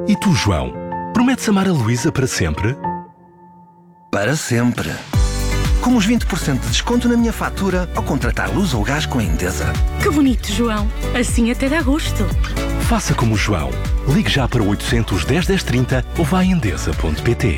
E tu, João? Prometes amar a Luísa para sempre? Para sempre. Com os 20% de desconto na minha fatura ao contratar luz ou gás com a Endesa. Que bonito, João. Assim até dá gosto. Faça como o João. Ligue já para 810 1030 ou vá a endesa.pt.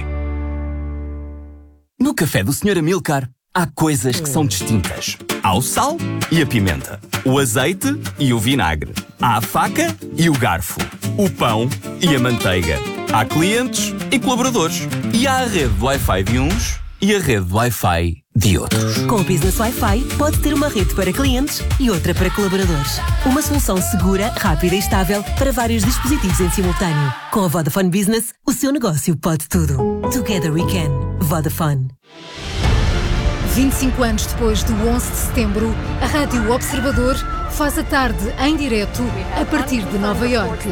No café do Sr. Amilcar, há coisas que são distintas. Há o sal e a pimenta, o azeite e o vinagre, há a faca e o garfo, o pão e a manteiga. Há clientes e colaboradores. E há a rede de Wi-Fi de uns e a rede de Wi-Fi de outros. Com o Business Wi-Fi, pode ter uma rede para clientes e outra para colaboradores. Uma solução segura, rápida e estável para vários dispositivos em simultâneo. Com a Vodafone Business, o seu negócio pode tudo. Together we can. Vodafone. 25 anos depois do 11 de setembro, a Rádio Observador faz a tarde em direto a partir de Nova Iorque.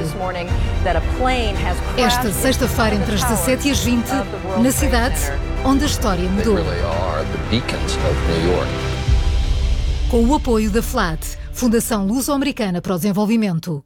Esta sexta-feira, entre as 17 e as 20, na cidade onde a história mudou. Com o apoio da FLAD, Fundação Luso-Americana para o Desenvolvimento.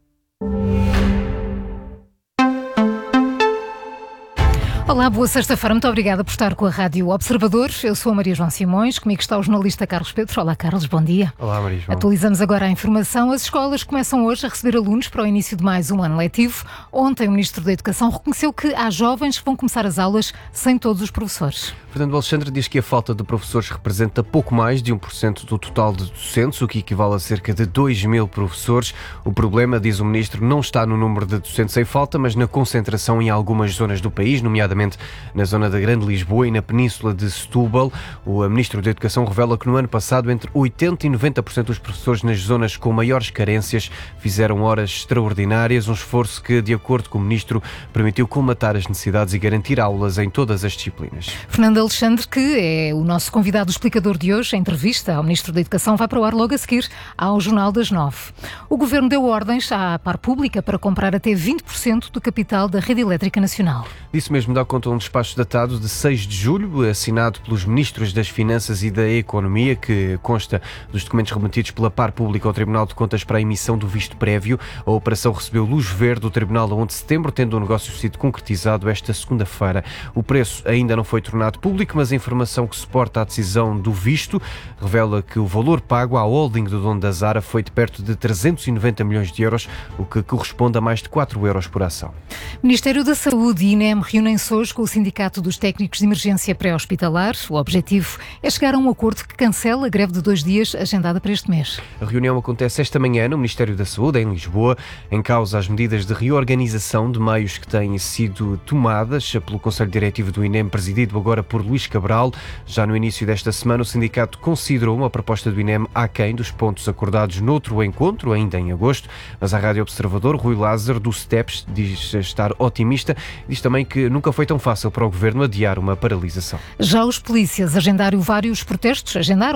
Olá, boa sexta-feira. Muito obrigada por estar com a Rádio Observador. Eu sou a Maria João Simões, comigo está o jornalista Carlos Pedro. Olá, Carlos, bom dia. Olá, Maria João. Atualizamos agora a informação. As escolas começam hoje a receber alunos para o início de mais um ano letivo. Ontem o Ministro da Educação reconheceu que há jovens que vão começar as aulas sem todos os professores. Fernando Alexandre diz que a falta de professores representa pouco mais de 1% do total de docentes, o que equivale a cerca de 2.000 professores. O problema, diz o Ministro, não está no número de docentes em falta, mas na concentração em algumas zonas do país, nomeadamente na zona da Grande Lisboa e na Península de Setúbal. O Ministro da Educação revela que no ano passado entre 80% e 90% dos professores nas zonas com maiores carências fizeram horas extraordinárias, um esforço que, de acordo com o Ministro, permitiu colmatar as necessidades e garantir aulas em todas as disciplinas. Fernando Alexandre, que é o nosso convidado explicador de hoje, a entrevista ao Ministro da Educação vai para o ar logo a seguir ao Jornal das 9. O Governo deu ordens à Par Pública para comprar até 20% do capital da Rede Elétrica Nacional. Disso mesmo dá conta um despacho datado de 6 de julho, assinado pelos Ministros das Finanças e da Economia, que consta dos documentos remetidos pela Par Pública ao Tribunal de Contas para a emissão do visto prévio. A operação recebeu luz verde do Tribunal a 1 de setembro, tendo o negócio sido concretizado esta segunda-feira. O preço ainda não foi tornado público, mas a informação que suporta a decisão do visto revela que o valor pago à holding do dono da Zara foi de perto de 390 milhões de euros, o que corresponde a mais de 4 euros por ação. Ministério da Saúde e INEM reúnem-se hoje com o Sindicato dos Técnicos de Emergência Pré-Hospitalar. O objetivo é chegar a um acordo que cancela a greve de 2 dias agendada para este mês. A reunião acontece esta manhã no Ministério da Saúde, em Lisboa, em causa as medidas de reorganização de meios que têm sido tomadas pelo Conselho Diretivo do INEM, presidido agora por Luís Cabral. Já no início desta semana, o sindicato considerou uma proposta do INEM aquém dos pontos acordados noutro encontro, ainda em agosto, mas a Rádio Observador, Rui Lázaro, do STEPS, diz estar otimista. Diz também que nunca foi tão fácil para o Governo adiar uma paralisação. Já os polícias agendaram vários protestos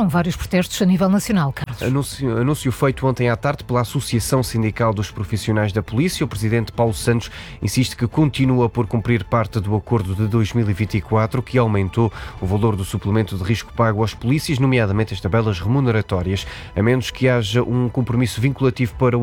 a nível nacional, Carlos. Anúncio feito ontem à tarde pela Associação Sindical dos Profissionais da Polícia. O Presidente Paulo Santos insiste que continua por cumprir parte do acordo de 2024, que aumentou o valor do suplemento de risco pago aos polícias, nomeadamente as tabelas remuneratórias, a menos que haja um compromisso vinculativo para o